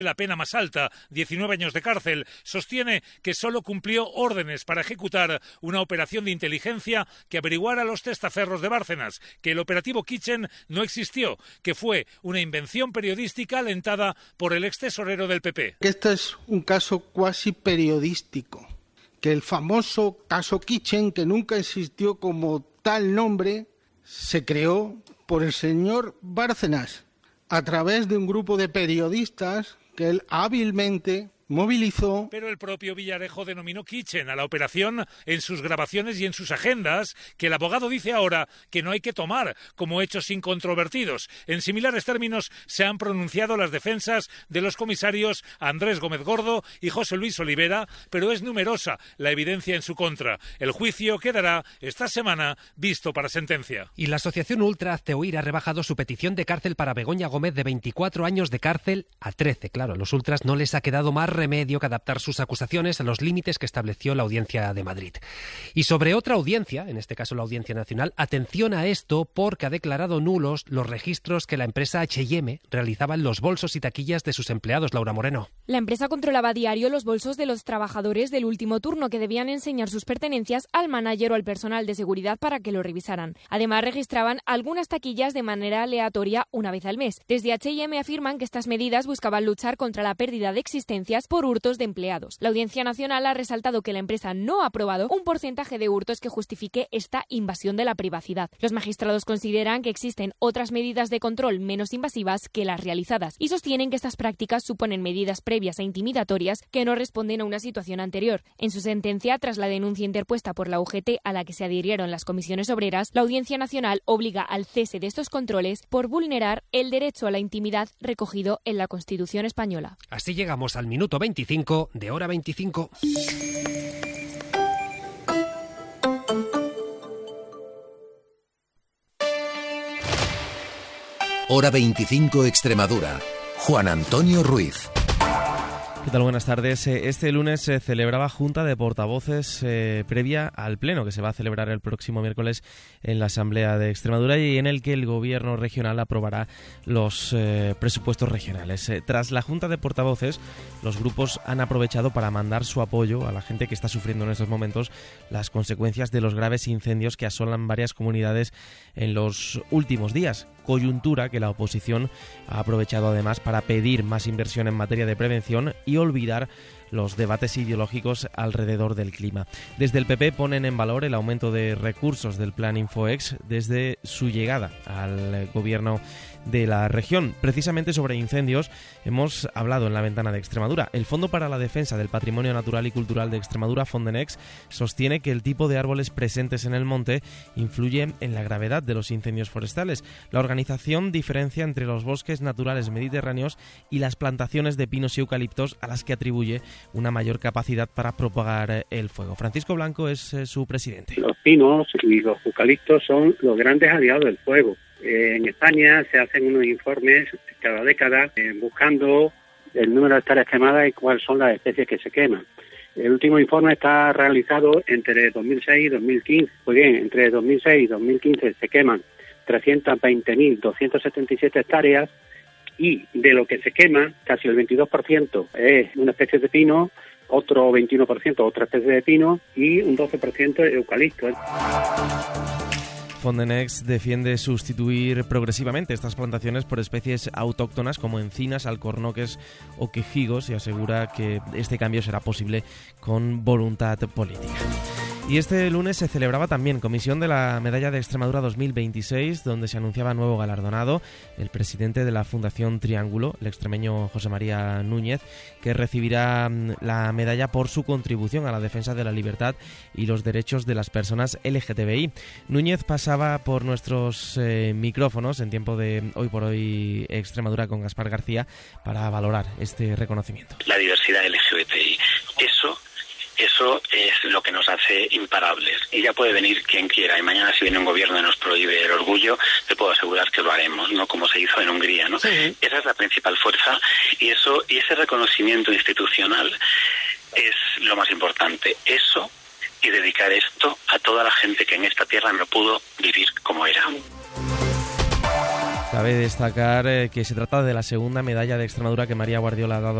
la pena más alta, 19 años de cárcel. Sostiene que solo cumplió órdenes para ejecutar una operación de inteligencia que averiguara los testaferros de Bárcenas, que el operativo Kitchen no existió, que fue una invención periodística alentada por el extesorero del PP. Este es un caso cuasi periodístico, que el famoso caso Kitchen, que nunca existió como tal nombre, se creó por el señor Bárcenas a través de un grupo de periodistas que él hábilmente movilizó. Pero el propio Villarejo denominó Kitchen a la operación en sus grabaciones y en sus agendas, que el abogado dice ahora que no hay que tomar como hechos incontrovertidos. En similares términos se han pronunciado las defensas de los comisarios Andrés Gómez Gordo y José Luis Olivera, pero es numerosa la evidencia en su contra. El juicio quedará esta semana visto para sentencia. Y la asociación Ultra Hazte Oír ha rebajado su petición de cárcel para Begoña Gómez de 24 años de cárcel a 13. Claro, a los ultras no les ha quedado más remedio que adaptar sus acusaciones a los límites que estableció la Audiencia de Madrid. Y sobre otra audiencia, en este caso la Audiencia Nacional, atención a esto porque ha declarado nulos los registros que la empresa H&M realizaba en los bolsos y taquillas de sus empleados. Laura Moreno. La empresa controlaba a diario los bolsos de los trabajadores del último turno que debían enseñar sus pertenencias al manager o al personal de seguridad para que lo revisaran. Además, registraban algunas taquillas de manera aleatoria una vez al mes. Desde H&M afirman que estas medidas buscaban luchar contra la pérdida de existencias por hurtos de empleados. La Audiencia Nacional ha resaltado que la empresa no ha aprobado un porcentaje de hurtos que justifique esta invasión de la privacidad. Los magistrados consideran que existen otras medidas de control menos invasivas que las realizadas y sostienen que estas prácticas suponen medidas previas e intimidatorias que no responden a una situación anterior. En su sentencia, tras la denuncia interpuesta por la UGT a la que se adhirieron las comisiones obreras, la Audiencia Nacional obliga al cese de estos controles por vulnerar el derecho a la intimidad recogido en la Constitución española. Así llegamos al minuto 25 de Hora 25. Hora 25 Extremadura. Juan Antonio Ruiz. ¿Qué tal? Buenas tardes. Este lunes se celebraba Junta de Portavoces previa al Pleno que se va a celebrar el próximo miércoles en la Asamblea de Extremadura y en el que el Gobierno regional aprobará los presupuestos regionales. Tras la Junta de Portavoces, los grupos han aprovechado para mandar su apoyo a la gente que está sufriendo en estos momentos las consecuencias de los graves incendios que asolan varias comunidades en los últimos días. Coyuntura que la oposición ha aprovechado además para pedir más inversión en materia de prevención y olvidar los debates ideológicos alrededor del clima. Desde el PP ponen en valor el aumento de recursos del Plan Infoex desde su llegada al gobierno de la región. Precisamente sobre incendios hemos hablado en la ventana de Extremadura. El Fondo para la Defensa del Patrimonio Natural y Cultural de Extremadura, Fondenex, sostiene que el tipo de árboles presentes en el monte influye en la gravedad de los incendios forestales. La organización diferencia entre los bosques naturales mediterráneos y las plantaciones de pinos y eucaliptos a las que atribuye una mayor capacidad para propagar el fuego. Francisco Blanco es su presidente. Los pinos y los eucaliptos son los grandes aliados del fuego. En España se hacen unos informes cada década buscando el número de hectáreas quemadas y cuáles son las especies que se queman. El último informe está realizado entre 2006 y 2015. Pues bien, entre 2006 y 2015 se queman 320.277 hectáreas y de lo que se quema, casi el 22% es una especie de pino, otro 21% otra especie de pino y un 12% eucalipto. Fondenex defiende sustituir progresivamente estas plantaciones por especies autóctonas como encinas, alcornoques o quejigos y asegura que este cambio será posible con voluntad política. Y este lunes se celebraba también Comisión de la Medalla de Extremadura 2026, donde se anunciaba nuevo galardonado, el presidente de la Fundación Triángulo, el extremeño José María Núñez, que recibirá la medalla por su contribución a la defensa de la libertad y los derechos de las personas LGTBI. Núñez pasaba por nuestros micrófonos en tiempo de Hoy por Hoy Extremadura con Gaspar García para valorar este reconocimiento. La diversidad LGBTI, eso es lo que nos hace imparables. Y ya puede venir quien quiera. Y mañana si viene un gobierno y nos prohíbe el orgullo, te puedo asegurar que lo haremos, no como se hizo en Hungría, ¿no? Sí. Esa es la principal fuerza y ese reconocimiento institucional es lo más importante. Eso y dedicar esto a toda la gente que en esta tierra no pudo vivir como era. Cabe destacar que se trata de la segunda medalla de Extremadura que María Guardiola ha dado